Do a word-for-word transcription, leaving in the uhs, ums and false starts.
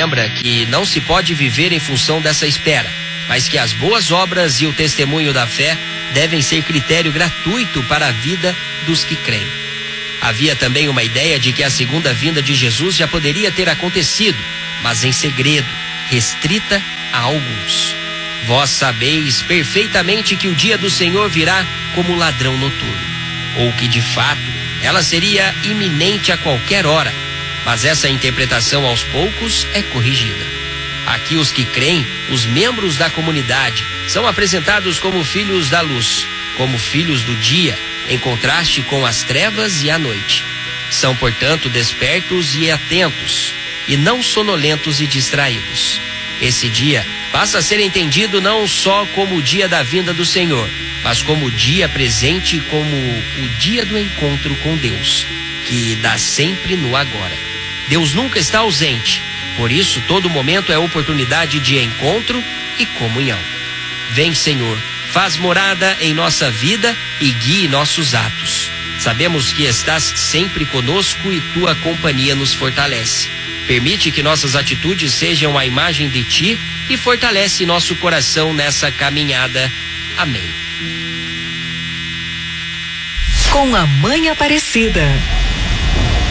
lembra que não se pode viver em função dessa espera, mas que as boas obras e o testemunho da fé devem ser critério gratuito para a vida dos que creem. Havia também uma ideia de que a segunda vinda de Jesus já poderia ter acontecido, mas em segredo, restrita a alguns. Vós sabeis perfeitamente que o dia do Senhor virá como ladrão noturno, ou que de fato ela seria iminente a qualquer hora, mas essa interpretação aos poucos é corrigida. Aqui os que creem, os membros da comunidade, são apresentados como filhos da luz, como filhos do dia, em contraste com as trevas e a noite. São, portanto, despertos e atentos, e não sonolentos e distraídos. Esse dia passa a ser entendido não só como o dia da vinda do Senhor, mas como o dia presente, como o dia do encontro com Deus, que dá sempre no agora. Deus nunca está ausente, por isso todo momento é oportunidade de encontro e comunhão. Vem, Senhor, faz morada em nossa vida e guie nossos atos. Sabemos que estás sempre conosco e tua companhia nos fortalece. Permite que nossas atitudes sejam a imagem de ti e fortalece nosso coração nessa caminhada. Amém. Com a Mãe Aparecida.